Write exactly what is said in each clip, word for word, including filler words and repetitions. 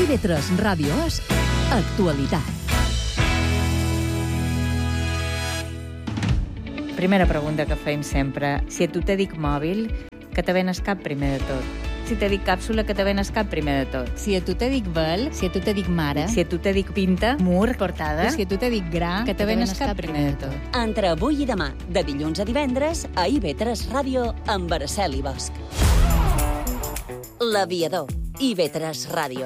I V tres Ràdio és actualitat. Primera pregunta que fem sempre. Si a tu te dic mòbil, que te venes cap primer de tot? Si te dic càpsula, que te venes cap primer de tot? Si a tu te dic vel, si a tu te dic mare, Si a tu te dic pinta, mur, portada, si a tu te dic gra, que te venes cap primer de tot? Entre avui i demà, de dilluns a divendres, a I V tres Ràdio, amb Araceli Bosch. L'Aviador, I V tres Ràdio.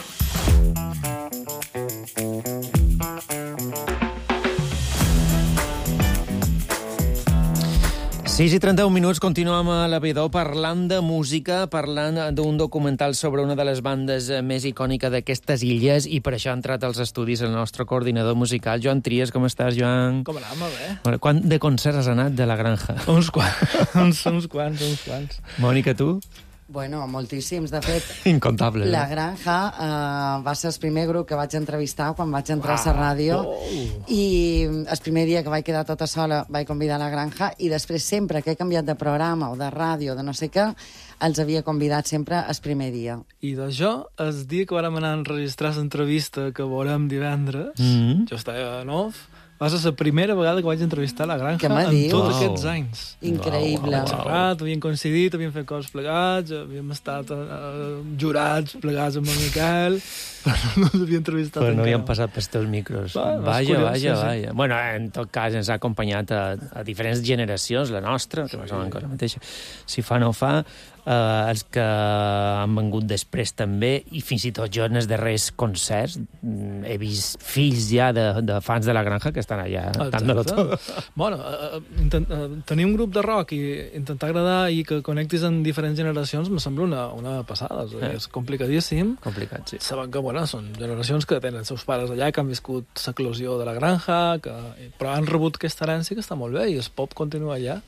sis i trenta-un minuts, continuem a l'Aviador parlant de música, parlant d'un documental sobre una de les bandes més icòniques d'aquestes illes, i per això ha entrat als estudis el nostre coordinador musical, Joan Trias. Com estàs, Joan? Com anem, molt bé. Bueno, quant de concerts has anat de la Granja? Uns quants, uns, uns quants, uns quants. Mònica, tu? Bueno, moltíssims. De fet, Incontable. La Granja eh, va ser el primer grup que vaig entrevistar quan vaig entrar wow. a la ràdio, oh. i el primer dia que vaig quedar tota sola vaig convidar La Granja, i després sempre que he canviat de programa o de ràdio, de no sé què, els havia convidat sempre el primer dia. I d'això, el dia que vàrem anar a enregistrar l'entrevista que veurem divendres, mm-hmm. jo estava en off, va ser la primera vegada que vaig entrevistar La Granja en dius? tots wow. aquests anys. Increïble. Wow, wow, wow. Xerrat, havíem coincidit, havíem fet coses plegats, havíem estat uh, jurats plegats amb el Miquel, però no ens havíem entrevistat però no encara. havíem passat pels teus micros. Va, vaja, curiós, vaja, sí, sí. vaja. Bueno, en tot cas, ens ha acompanyat a, a diferents generacions, la nostra, que sí. Som encara mateixa, si fa no fa, eh, els que han vengut després també, i fins i tot jo en els darrers concerts he vist fills ja de, de fans de La Granja que estan allà tant-lo tot. Bueno, uh, intent, uh, tenir un grup de rock i intentar agradar i que connectis en diferents generacions me sembla una, una passada. O sigui, eh. És complicadíssim. Complicat, sí. Saben que, bueno, són generacions que tenen els seus pares allà, que han viscut l'eclosió de La Granja, que, però han rebut aquesta herència que està molt bé, i el pop continua allà.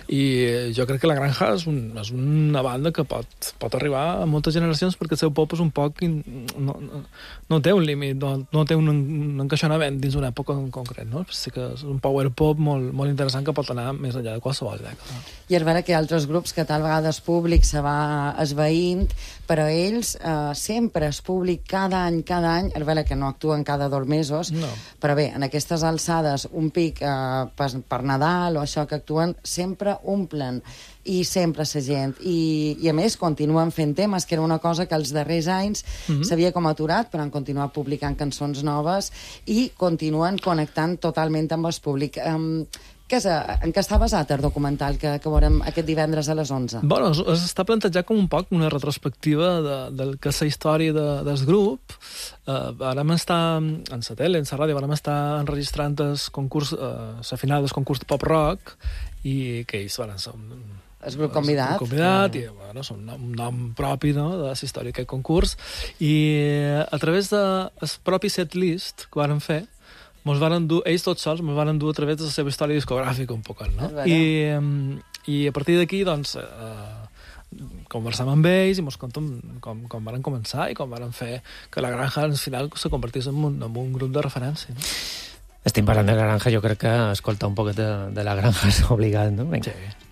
I jo crec que La Granja és, un, és una banda que pot, pot arribar a moltes generacions, perquè el seu pop és un poc... In, no, no, no té un límit, no, no té un, un encaixonament dins una època en concret, no? Sí que és un power pop molt, molt interessant que pot anar més enllà de qualsevol dècada. I és vera que hi ha altres grups que tal vegada el públic se va esveint, però ells eh, sempre, el públic cada any, cada any, és vera que no actuen cada dos mesos, no. Però bé, en aquestes alçades, un pic eh, per, per Nadal o això que actuen, sempre omplen, i sempre la gent, i, i a més continuen fent temes, que era una cosa que els darrers anys mm-hmm. s'havia com aturat, però han continuat publicant cançons noves i continuen connectant totalment amb el públic. Um, què és, en què està basat el documental que, que veurem aquest divendres a les onze? Bueno, es, es està plantejat com un poc una retrospectiva de, del que és la història de, del grup. Uh, vam estar en la tele, en la ràdio, vam estar enregistrant el concurs, uh, la final del concurs de pop-rock, i que ells van ser un, el grup convidat. El convidat, ah. i bueno, és un nom, un nom propi, no?, de la història d'aquest concurs. I a través del de propi setlist que varen fer, mos varen dur, ells tots sols, mos varen dur a través de la seva història discogràfica un poc, no? I, I a partir d'aquí, doncs, eh, conversam amb ells i mos conten com, com van començar i com van fer que La Granja al final se convertís en un, en un grup de referència, no? Estem parlant de La Granja, jo crec que escoltar un poquet de, de La Granja és obligat, no? Vinga. Sí.